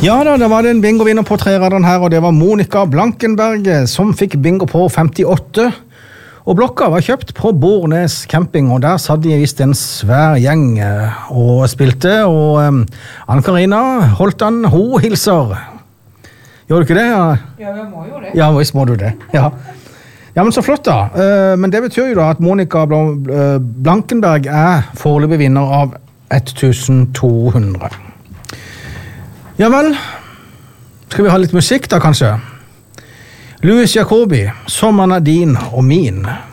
Ja da, det var en bingo-vinner på treraderen her, og det var Monica Blankenberg som fikk bingo på 58. Og blokka var kjøpt på Bornes camping, og der satt de vist en svær gjeng og spilte, og Ann-Karina Holtan, hun hilser. Gjør du ikke det? Ja, jeg må jo det. Ja, visst må du det, ja. Ja, men så flott da. Men det betyr jo da at Monica Blankenberg er foreløpig vinner av 1200. Ja vel, skal vi ha litt musikk da kanskje? Louis Jacobi, Sommeren er din og min.